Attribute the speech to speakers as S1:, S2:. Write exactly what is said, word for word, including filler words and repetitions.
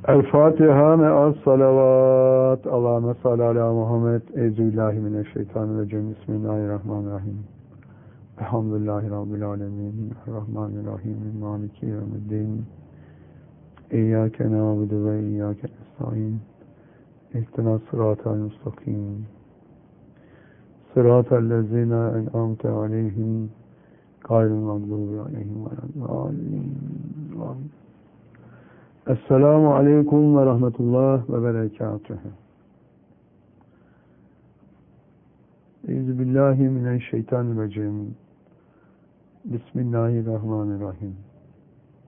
S1: El-Fatiha me'as salavat. Allahümme salli ala Muhammed. Euzubillahimineşşeytanirracim. Bismillahirrahmanirrahim. Elhamdülillahi Rabbil alemin. Rahmanirrahim. Maliki yevmiddin. İyyâke nâbudu ve iyyâke nestaîn. İhtina sıratal müstakim. Sıratal lezîne en'amte aleyhim. Gayril mağdûbi aleyhim veleddâllîn. Amin. Esselamu aleyküm ve rahmetullah ve berekatühü. Euzubillahimineşşeytanirracim. Bismillahirrahmanirrahim.